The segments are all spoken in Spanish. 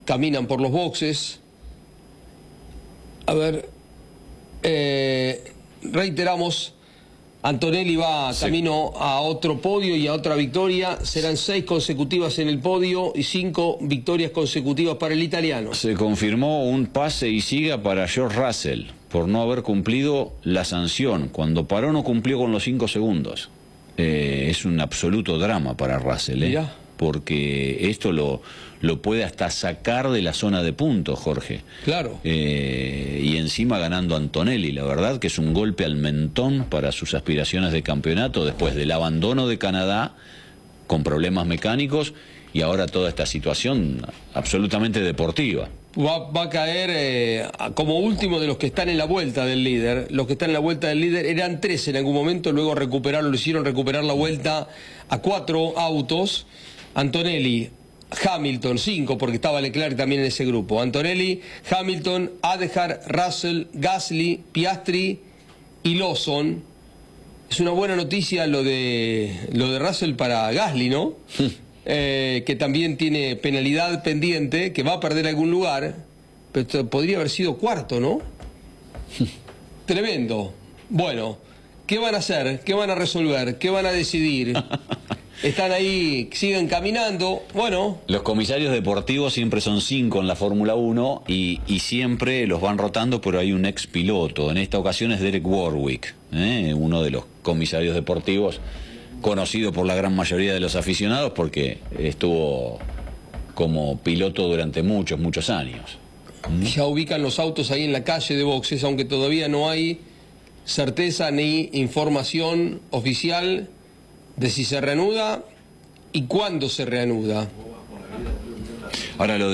caminan por los boxes. A ver, reiteramos, Antonelli va camino a otro podio y a otra victoria. Serán 6 consecutivas en el podio y 5 victorias consecutivas para el italiano. Se confirmó un pase y siga para George Russell por no haber cumplido la sanción. Cuando paró no cumplió con los 5 segundos. Es un absoluto drama para Russell, Mirá. Porque esto lo puede hasta sacar de la zona de puntos, Jorge. Claro. Y encima ganando Antonelli. La verdad que es un golpe al mentón para sus aspiraciones de campeonato después del abandono de Canadá con problemas mecánicos y ahora toda esta situación absolutamente deportiva. Va a caer como último de los que están en la vuelta del líder. Los que están en la vuelta del líder eran 3 en algún momento, luego lo hicieron recuperar la vuelta a 4 autos. Antonelli, Hamilton, 5, porque estaba Leclerc también en ese grupo. Antonelli, Hamilton, Adhar, Russell, Gasly, Piastri y Lawson. Es una buena noticia lo de Russell para Gasly, ¿no? Que también tiene penalidad pendiente, que va a perder algún lugar, pero podría haber sido 4, ¿no? Tremendo. Bueno, ¿qué van a hacer? ¿Qué van a resolver? ¿Qué van a decidir? Están ahí, siguen caminando, bueno. Los comisarios deportivos siempre son 5 en la Fórmula 1 y siempre los van rotando, pero hay un ex piloto. En esta ocasión es Derek Warwick, uno de los comisarios deportivos, conocido por la gran mayoría de los aficionados porque estuvo como piloto durante muchos años. Ya ubican los autos ahí en la calle de boxes, aunque todavía no hay certeza ni información oficial de si se reanuda y cuándo se reanuda. Ahora lo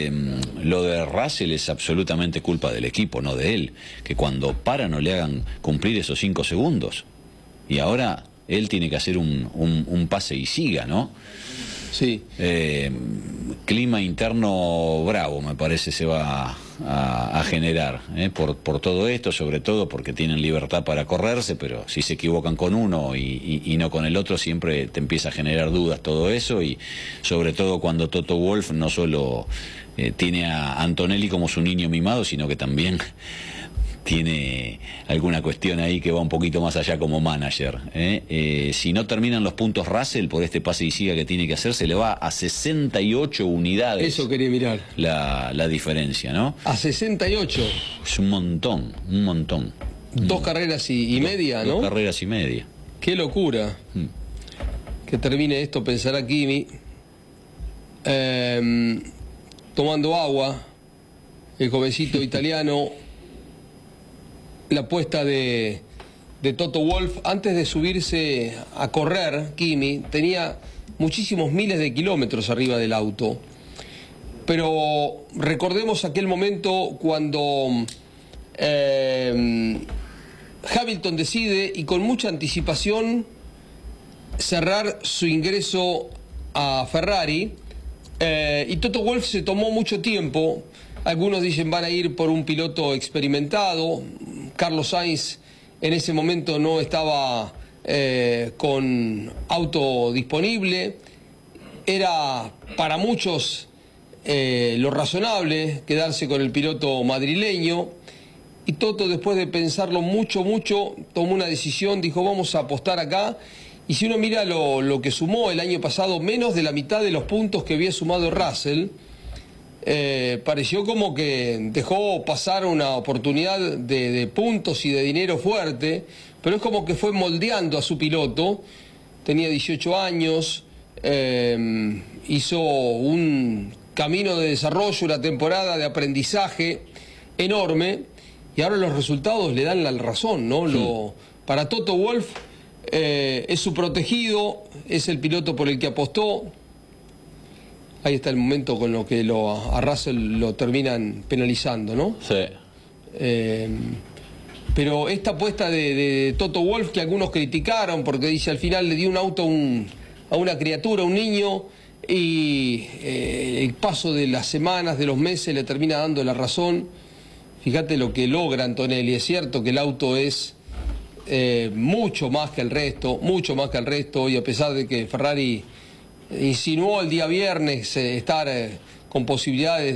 de Russell es absolutamente culpa del equipo, no de él, que cuando para no le hagan cumplir esos 5 segundos. Y ahora él tiene que hacer un pase y siga, ¿no? Sí. Clima interno bravo, me parece, se va a generar por todo esto, sobre todo porque tienen libertad para correrse, pero si se equivocan con uno y no con el otro, siempre te empieza a generar dudas todo eso, y sobre todo cuando Toto Wolff no solo tiene a Antonelli como su niño mimado, sino que también tiene alguna cuestión ahí que va un poquito más allá como manager. Si no terminan los puntos Russell por este pase y siga que tiene que hacer, se le va a 68 unidades. Eso quería mirar. La diferencia, ¿no? A 68. Es un montón. 2 carreras y media, ¿no? 2 carreras y media. Qué locura. Que termine esto, pensará Kimi. Tomando agua, el jovencito italiano. La apuesta de Toto Wolff, antes de subirse a correr, Kimi tenía muchísimos miles de kilómetros arriba del auto. Pero recordemos aquel momento cuando Hamilton decide, y con mucha anticipación, cerrar su ingreso a Ferrari, y Toto Wolff se tomó mucho tiempo. Algunos dicen van a ir por un piloto experimentado. Carlos Sainz en ese momento no estaba con auto disponible. Era para muchos lo razonable quedarse con el piloto madrileño. Y Toto, después de pensarlo mucho, tomó una decisión, dijo vamos a apostar acá. Y si uno mira lo que sumó el año pasado, menos de la mitad de los puntos que había sumado Russell, pareció como que dejó pasar una oportunidad de puntos y de dinero fuerte, pero es como que fue moldeando a su piloto. Tenía 18 años, hizo un camino de desarrollo, una temporada de aprendizaje enorme, y ahora los resultados le dan la razón, ¿no? Para Toto Wolff es su protegido, es el piloto por el que apostó. Ahí está el momento con lo que a Russell lo terminan penalizando, ¿no? Sí. Pero esta apuesta de Toto Wolff, que algunos criticaron porque dice al final le dio un auto a una criatura, a un niño, y el paso de las semanas, de los meses, le termina dando la razón. Fíjate lo que logra Antonelli. Es cierto que el auto es mucho más que el resto, y a pesar de que Ferrari insinuó el día viernes estar con posibilidades